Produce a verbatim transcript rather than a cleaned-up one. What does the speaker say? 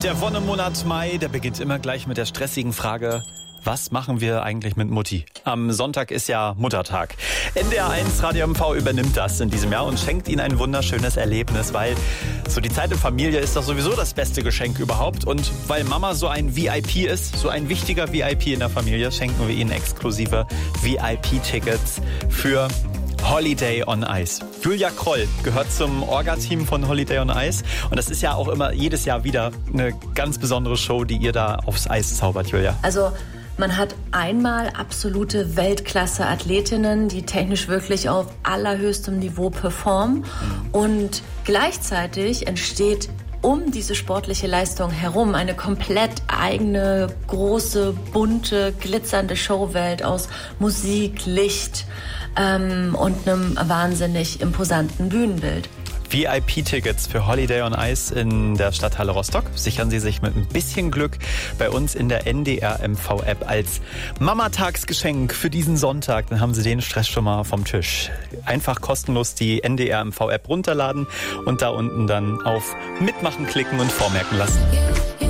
Der Wonnemonat Mai, der beginnt immer gleich mit der stressigen Frage: Was machen wir eigentlich mit Mutti? Am Sonntag ist ja Muttertag. N D R eins Radio M V übernimmt das in diesem Jahr und schenkt Ihnen ein wunderschönes Erlebnis, weil so die Zeit in Familie ist doch sowieso das beste Geschenk überhaupt. Und weil Mama so ein V I P ist, so ein wichtiger V I P in der Familie, schenken wir Ihnen exklusive V I P-Tickets für Holiday on Ice. Julia Kroll gehört zum Orga-Team von Holiday on Ice und das ist ja auch immer jedes Jahr wieder eine ganz besondere Show, die ihr da aufs Eis zaubert, Julia. Also man hat einmal absolute Weltklasse-Athletinnen, die technisch wirklich auf allerhöchstem Niveau performen und gleichzeitig entsteht um diese sportliche Leistung herum eine komplett eigene, große, bunte, glitzernde Showwelt aus Musik, Licht ähm, und einem wahnsinnig imposanten Bühnenbild. V I P-Tickets für Holiday on Ice in der Stadthalle Rostock sichern Sie sich mit ein bisschen Glück bei uns in der N D R M V-App als Mamatagsgeschenk für diesen Sonntag. Dann haben Sie den Stress schon mal vom Tisch. Einfach kostenlos die N D R M V-App runterladen und da unten dann auf Mitmachen klicken und vormerken lassen.